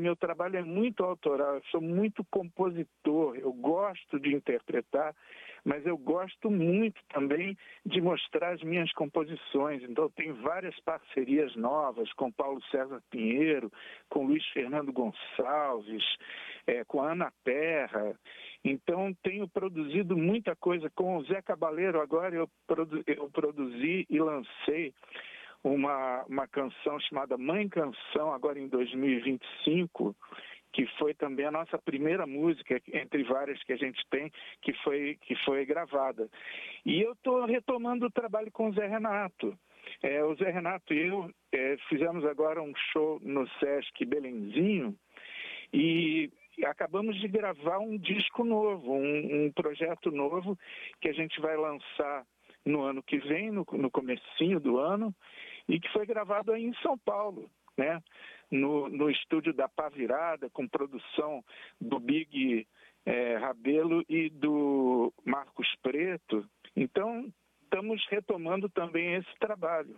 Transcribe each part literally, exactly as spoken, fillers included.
meu trabalho é muito autoral, eu sou muito compositor, eu gosto de interpretar, mas eu gosto muito também de mostrar as minhas composições. Então, tem várias parcerias novas com Paulo César Pinheiro, com Luiz Fernando Gonçalves, é, com a Ana Terra. Então, tenho produzido muita coisa. Com o Zé Cabaleiro, agora eu, produ eu produzi e lancei uma, uma canção chamada Mãe Canção, agora em dois mil e vinte e cinco, que foi também a nossa primeira música, entre várias que a gente tem, que foi, que foi gravada. E eu estou retomando o trabalho com o Zé Renato. É, o Zé Renato e eu é, fizemos agora um show no Sesc Belenzinho e acabamos de gravar um disco novo, um, um projeto novo que a gente vai lançar no ano que vem, no, no comecinho do ano, e que foi gravado aí em São Paulo, né? No, no estúdio da Pá Virada, com produção do Big é, Rabelo e do Marcos Preto. Então, estamos retomando também esse trabalho.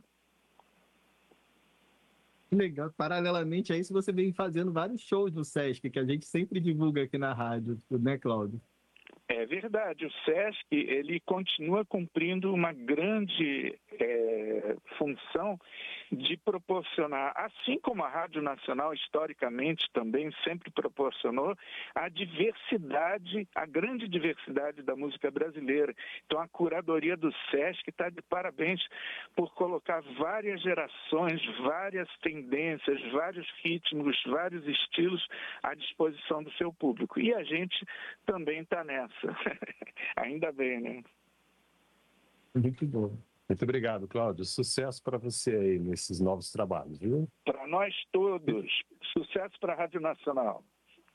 Legal. Paralelamente a isso, você vem fazendo vários shows no Sesc, que a gente sempre divulga aqui na rádio, né, Cláudio? É verdade, o Sesc ele continua cumprindo uma grande é, função de proporcionar, assim como a Rádio Nacional historicamente também sempre proporcionou, a diversidade, a grande diversidade da música brasileira. Então a curadoria do Sesc está de parabéns por colocar várias gerações, várias tendências, vários ritmos, vários estilos à disposição do seu público. E a gente também está nessa. Ainda bem, né? Muito bom. Muito obrigado, Cláudio. Sucesso para você aí nesses novos trabalhos, viu? Para nós todos. Sucesso para a Rádio Nacional.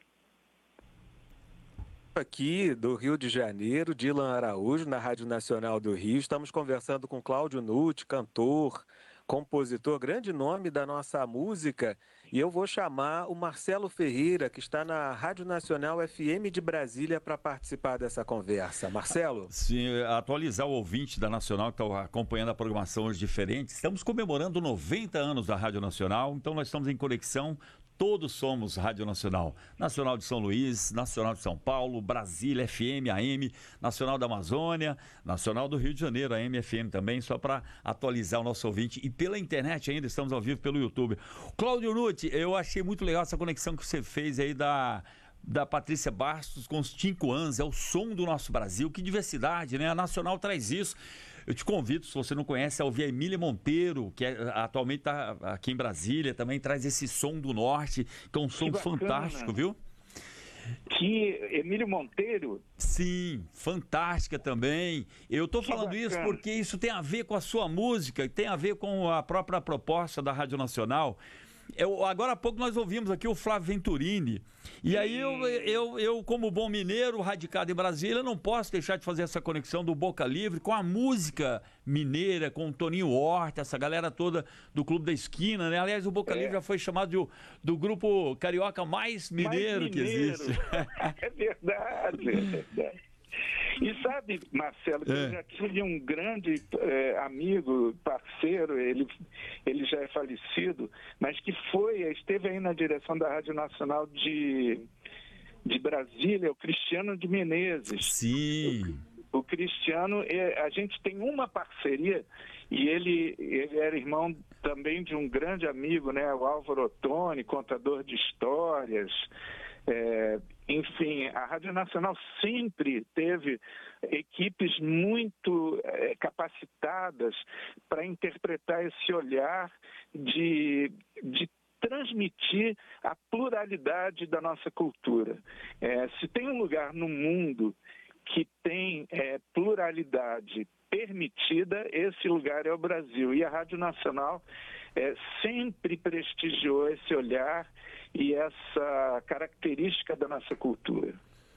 Aqui do Rio de Janeiro, Dylan Araújo, na Rádio Nacional do Rio. Estamos conversando com Cláudio Nutt, cantor, compositor, grande nome da nossa música. E eu vou chamar o Marcelo Ferreira, que está na Rádio Nacional F M de Brasília, para participar dessa conversa. Marcelo? Sim, atualizar o ouvinte da Nacional, que está acompanhando a programação hoje diferente. Estamos comemorando noventa anos da Rádio Nacional, então nós estamos em conexão. Todos somos Rádio Nacional. Nacional de São Luís, Nacional de São Paulo, Brasília, F M, A M, Nacional da Amazônia, Nacional do Rio de Janeiro, A M, F M também, só para atualizar o nosso ouvinte. E pela internet ainda, estamos ao vivo pelo YouTube. Cláudio Nutt, eu achei muito legal essa conexão que você fez aí da... da Patrícia Bastos com os Cinco Anos, é o som do nosso Brasil, que diversidade, né? A Nacional traz isso. Eu te convido, se você não conhece, a ouvir a Emília Monteiro, que é, atualmente está aqui em Brasília, também traz esse som do norte, que é um som fantástico, viu? Que Emílio Monteiro? Sim, fantástica também. Eu estou falando bacana. Isso porque isso tem a ver com a sua música, tem a ver com a própria proposta da Rádio Nacional. Eu, agora há pouco nós ouvimos aqui o Flávio Venturini. E aí eu, eu, eu, como bom mineiro, radicado em Brasília, não posso deixar de fazer essa conexão do Boca Livre com a música mineira, com o Toninho Horta, essa galera toda do Clube da Esquina, né? Aliás, o Boca é. Livre já foi chamado de, do grupo carioca mais mineiro, mais mineiro. que existe. É verdade, é verdade. E sabe, Marcelo, que é. eu já tive um grande é, amigo, parceiro, ele, ele já é falecido, mas que foi, esteve aí na direção da Rádio Nacional de, de Brasília, o Cristiano de Menezes. Sim. O, o Cristiano, é, a gente tem uma parceria, e ele, ele era irmão também de um grande amigo, né, o Álvaro Ottoni, contador de histórias. É, enfim, a Rádio Nacional sempre teve equipes muito é, capacitadas para interpretar esse olhar de, de transmitir a pluralidade da nossa cultura. É, se tem um lugar no mundo que tem é, pluralidade permitida, esse lugar é o Brasil. E a Rádio Nacional é, sempre prestigiou esse olhar e essa característica da nossa cultura.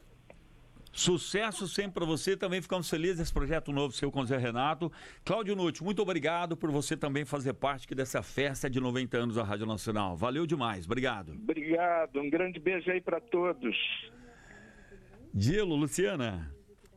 Sucesso sempre para você, também ficamos felizes nesse projeto novo seu com o Zé Renato. Cláudio Nutt, muito obrigado por você também fazer parte aqui dessa festa de noventa anos da Rádio Nacional. Valeu demais, obrigado. Obrigado, um grande beijo aí para todos. Dilo, Luciana.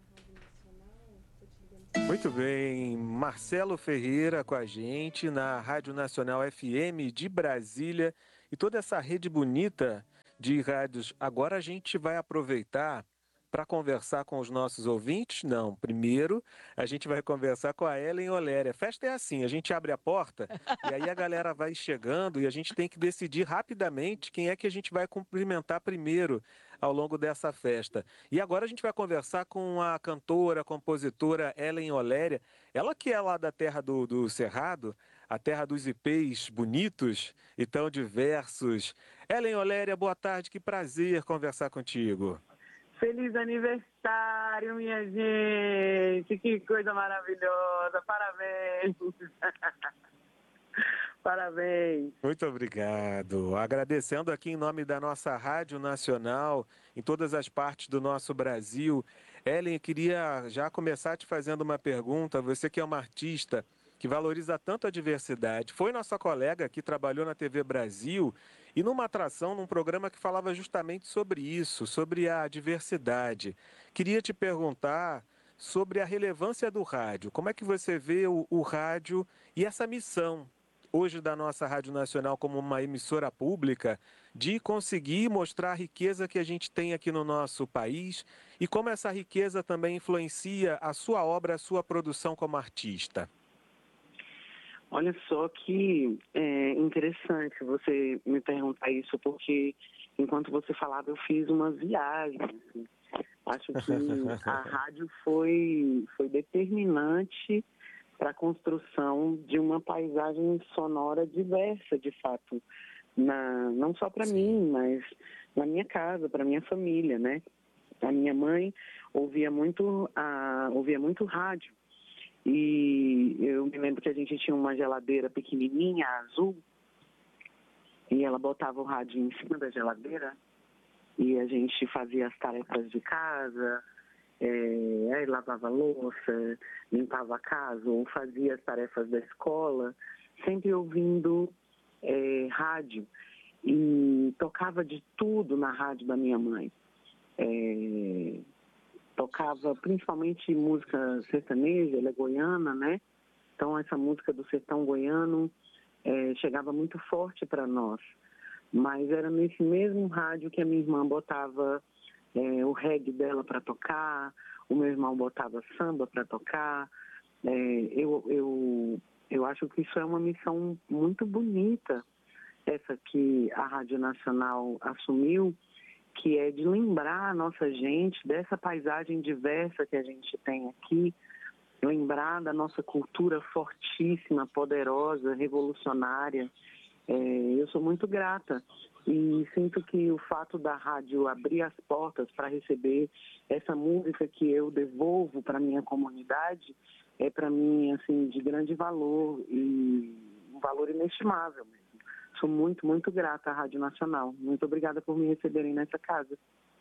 Muito bem, Marcelo Ferreira com a gente na Rádio Nacional F M de Brasília e toda essa rede bonita de rádios. Agora a gente vai aproveitar para conversar com os nossos ouvintes? Não. Primeiro, a gente vai conversar com a Ellen Oléria. A festa é assim, a gente abre a porta e aí a galera vai chegando e a gente tem que decidir rapidamente quem é que a gente vai cumprimentar primeiro ao longo dessa festa. E agora a gente vai conversar com a cantora, compositora Ellen Oléria. Ela que é lá da terra do, do Cerrado, a terra dos ipês bonitos e tão diversos. Ellen Oléria, boa tarde, que prazer conversar contigo. Feliz aniversário, minha gente! Que coisa maravilhosa! Parabéns! Parabéns! Muito obrigado. Agradecendo aqui em nome da nossa Rádio Nacional, em todas as partes do nosso Brasil. Ellen, eu queria já começar te fazendo uma pergunta. Você que é uma artista que valoriza tanto a diversidade, foi nossa colega que trabalhou na T V Brasil e numa atração, num programa que falava justamente sobre isso, sobre a diversidade. Queria te perguntar sobre a relevância do rádio. Como é que você vê o, o rádio e essa missão hoje da nossa Rádio Nacional como uma emissora pública de conseguir mostrar a riqueza que a gente tem aqui no nosso país e como essa riqueza também influencia a sua obra, a sua produção como artista? Olha só que é interessante você me perguntar isso, porque enquanto você falava eu fiz uma viagem. Assim. Acho que a rádio foi, foi determinante para a construção de uma paisagem sonora diversa, de fato. Na, não só para mim, mas na minha casa, para minha família, né? A minha mãe ouvia muito, a, ouvia muito rádio. E eu me lembro que a gente tinha uma geladeira pequenininha, azul, e ela botava o rádio em cima da geladeira e a gente fazia as tarefas de casa, é, aí lavava louça, limpava a casa ou fazia as tarefas da escola, sempre ouvindo é, rádio. E tocava de tudo na rádio da minha mãe. É, tocava principalmente música sertaneja, ela é goiana, né? Então essa música do sertão goiano é, chegava muito forte para nós. Mas era nesse mesmo rádio que a minha irmã botava é, o reggae dela para tocar, o meu irmão botava samba para tocar. É, eu, eu, eu acho que isso é uma missão muito bonita, essa que a Rádio Nacional assumiu, que é de lembrar a nossa gente dessa paisagem diversa que a gente tem aqui, lembrar da nossa cultura fortíssima, poderosa, revolucionária. É, eu sou muito grata e sinto que o fato da rádio abrir as portas para receber essa música que eu devolvo para a minha comunidade é para mim assim, de grande valor e um valor inestimável mesmo. Sou muito, muito grata à Rádio Nacional. Muito obrigada por me receberem nessa casa.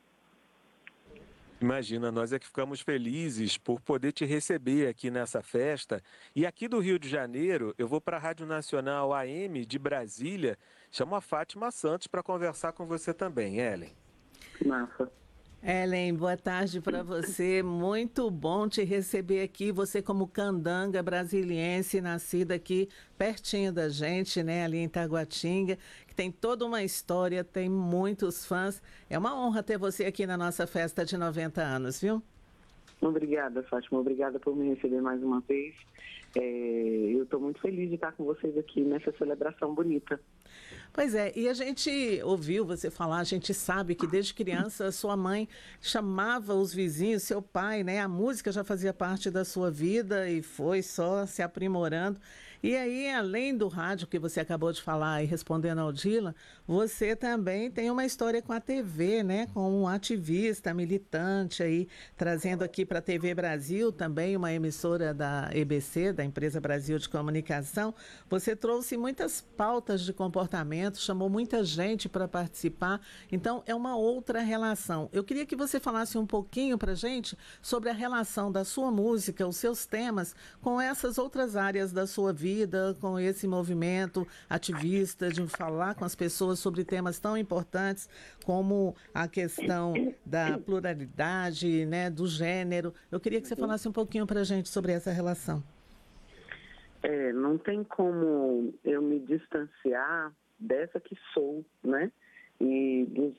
Imagina, nós é que ficamos felizes por poder te receber aqui nessa festa. E aqui do Rio de Janeiro, eu vou para a Rádio Nacional A M de Brasília, chamo a Fátima Santos para conversar com você também, Ellen. Massa. Ellen, boa tarde para você. Muito bom te receber aqui. Você como candanga brasiliense, nascida aqui pertinho da gente, né, ali em Taguatinga, que tem toda uma história, tem muitos fãs. É uma honra ter você aqui na nossa festa de noventa anos, viu? Obrigada, Fátima. Obrigada por me receber mais uma vez. É, eu estou muito feliz de estar com vocês aqui nessa celebração bonita. Pois é, e a gente ouviu você falar, a gente sabe que desde criança sua mãe chamava os vizinhos, seu pai, né? A música já fazia parte da sua vida e foi só se aprimorando. E aí, além do rádio que você acabou de falar e respondendo ao Dylan, você também tem uma história com a T V, né? Com um ativista, militante aí, trazendo aqui para a T V Brasil, também uma emissora da E B C, da Empresa Brasil de Comunicação. Você trouxe muitas pautas de comportamento, chamou muita gente para participar. Então, é uma outra relação. Eu queria que você falasse um pouquinho para a gente sobre a relação da sua música, os seus temas, com essas outras áreas da sua vida, com esse movimento ativista de falar com as pessoas sobre temas tão importantes como a questão da pluralidade, né, do gênero. Eu queria que você falasse um pouquinho para a gente sobre essa relação. É, não tem como eu me distanciar dessa que sou, né? E dos